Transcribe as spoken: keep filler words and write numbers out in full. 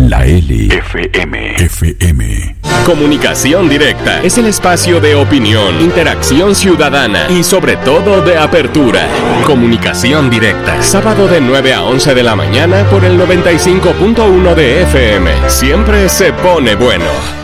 La L F M. F M. Comunicación Directa es el espacio de opinión, interacción ciudadana y sobre todo de apertura. Comunicación Directa, sábado de nueve a once de la mañana por el noventa y cinco punto uno de F M. Siempre se pone bueno.